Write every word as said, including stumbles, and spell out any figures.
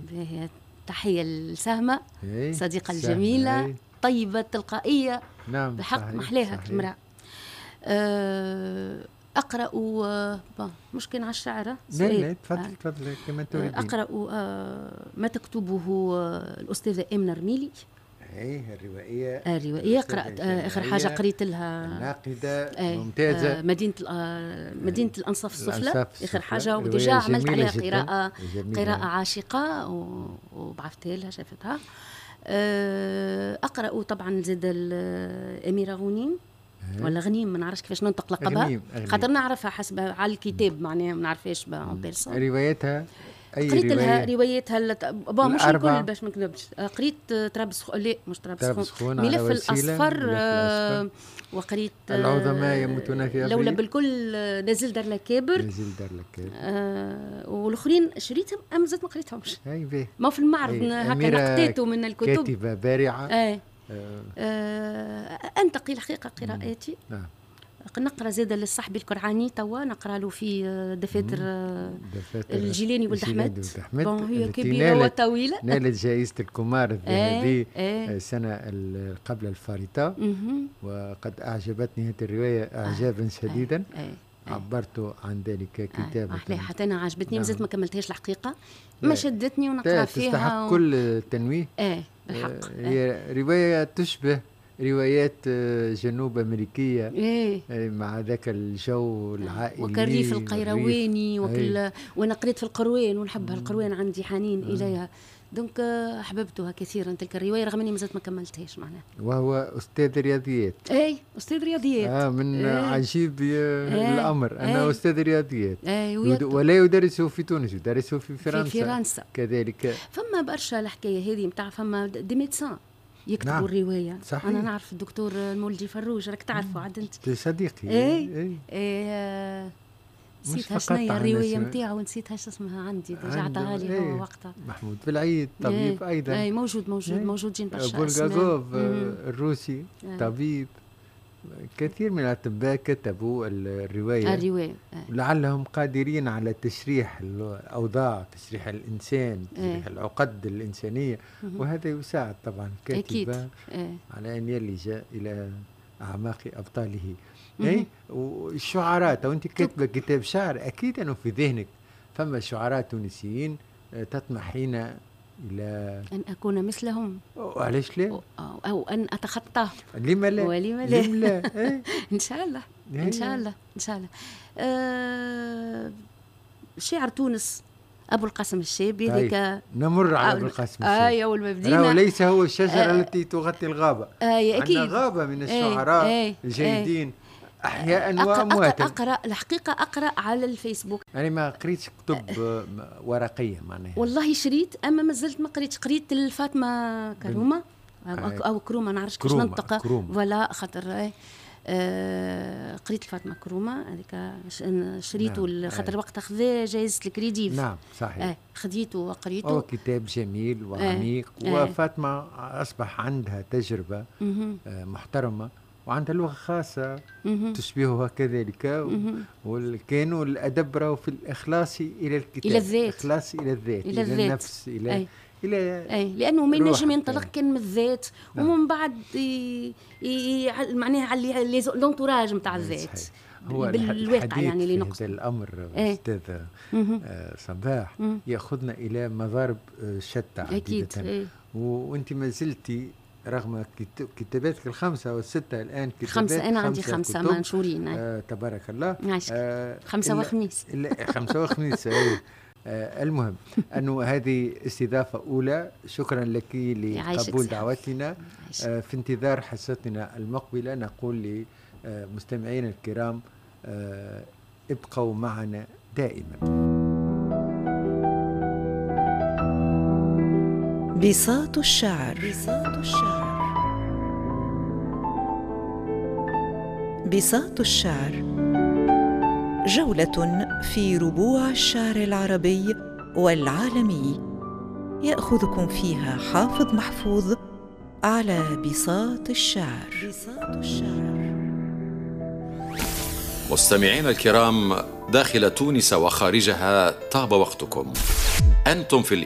تحية لسهمة صديقة الجميلة طيبة تلقائية. نعم بحق محلاها المرأة. أه أقرأ أه مشكلة على الشعر. لا لا تفضل تفضل كما تريدين. أقرأ أه ما تكتبه أه الأستاذة آمنة رميلي. ايه الروائية. الروائية قرأت آه آخر حاجة قريت لها الناقدة آه ممتازة. آه مدينة آه مدينة الأنصاف السفلى آخر حاجة، وديجا عملت عليها قراءة قراءة عاشقة وبعثتها لها شافتها. آه أقرأ طبعا زاد الأميرة غنيم ولا غنيم ما نعرفش كيفاش ننطق لقبها خاطر نعرفها حسب على الكتاب معناها ما نعرفش بان بيرسون. روايتها أي قريت لها رواية؟ روايتها بون مش الكل باش ما نكذبش. قريت طرابلس لا مش طرابلس ملف الأصفر آه وقريت العظماء يموتون في لولا بالكل نازل دار لكابر نازل دار لكابر آه والاخرين شريتهم اما زاد ما قريتهمش. اي ما في المعرض هكا نقطيته من الكتب. كاتبة بارعة. اي آه. آه انتقي الحقيقة قراءاتي. نعم. نقرا زاده للصحبي الكرعاني توا نقرا له في دفاتر, دفاتر الجيلاني ولد احمد. بون هي كبيره وطويله. نالت جائزه الكمار الذهبي السنه قبل الفارطه. وقد اعجبتني هذه الروايه اعجابا شديدا. عبرت عن ذلك كتابه. احلى حتى انا عجبتني مازلت ما كملتهاش الحقيقه ما شدتني ونقرا فيها. تستحق و... كل التنويه. اه الحق. هي روايه تشبه روايات جنوب أمريكية. إيه؟ مع ذاك الجو العائلي وكالريف القيرواني وكل وانا قريت في القروان ونحبها القروان عندي حنين آه. إليها دونك أحببتها كثيرا تلك الرواية رغم أني مازلت ما كملتهاش معناها. وهو أستاذ رياضيات. أي أستاذ رياضيات. آه من إيه؟ عجيب إيه؟ الأمر أنه إيه؟ أستاذ رياضيات. إيه؟ يد... ولا يدرس في تونس يدرس في فرنسا. في فرنسا كذلك. فما برشا الحكاية هذه متاع فما دي ميدسان يكتبوا نعم. الرواية. صحيح. أنا نعرف الدكتور المولدي فروج راك تعرفه عاد أنت. صديقي. إيه إيه, إيه نسيتها شنيا الرواية متاعه ونسيتها شو اسمها عندي رجعتها لي إيه؟ هو وقتها. محمود بالعيد طبيب إيه؟ أيضا. إيه موجود موجود إيه؟ موجودين برشا بولغاغوف الروسي إيه؟ طبيب. كثير من الأطباء كتبوا الرواية. الرواية لعلهم قادرين على تشريح الأوضاع، تشريح الإنسان، تشريح إيه؟ العقد الإنسانية. وهذا يساعد طبعا كاتبا إيه؟ على أن يلج إلى أعماق أبطاله. إيه؟ والشعراء وأنت كاتبة كتاب شعر أكيد أنه في ذهنك فما شعراء تونسيين تطمحين إلى أن أكون مثلهم. وعلاش لا؟ أو, أو أن أتخطاه. لما لا؟ ولما لا؟ لما لا؟ إيه؟ إن شاء الله إن شاء الله إن شاء الله. أه شعر تونس أبو القاسم الشابي هذيك. نمر على أبو القاسم الشابي. آه أول ما بدينا. ليس هو الشجرة آه التي تغطي الغابة. آه أكيد. عندنا غابة من الشعراء آه الجيدين. آه أحياء وأمواتا. أقرأ الحقيقة أقرأ على الفيسبوك. يعني ما قريتش كتب ورقية معناها. والله شريت أما ما زلت ما قريتش. قريت الفاطمة كرومة أو كرومة نعرفش كيفاش ننطق ولا خاطر آه قريت الفاطمة كرومة هذيك شريته نعم. خاطر وقتها خذا جائزة الكريديف. نعم صحيح. آه خديته وقريته. هو كتاب جميل وعميق. آه. وفاطمة أصبح عندها تجربة آه محترمة وعندها لغة خاصة تشبهها كذلك. وكانوا الأدب راهو في الإخلاص إلى الكتاب، إلى الذات، إخلاص إلى الذات، إلى, إلى النفس، إلى أي. إلى أي. لأنه ما ينجم ينطلق كان من الذات نعم. ومن بعد ي... ي... معناها على لونتوراج نتاع الذات هو بالواقع يعني اللي نقصد هذا الأمر أيه؟ أستاذ آه صباح مم. يأخذنا إلى مضارب شتى أكيد أيه؟ وأنت ما زلتي رغم كتاباتك الخمسة والستة الآن كتابات خمسة أنا عندي خمسة منشورين آه تبارك الله آه خمسة وخميس خمسة وخميس آه المهم أنه هذه استضافة أولى. شكرا لك لقبول دعوتنا. آه في انتظار حصتنا المقبلة نقول لمستمعينا الكرام آه ابقوا معنا دائما. بساط الشعر. بساط الشعر. بساط الشعر جولة في ربوع الشعر العربي والعالمي يأخذكم فيها حافظ محفوظ على بساط الشعر. بساط الشعر. مستمعينا الكرام داخل تونس وخارجها طاب وقتكم. أنتم في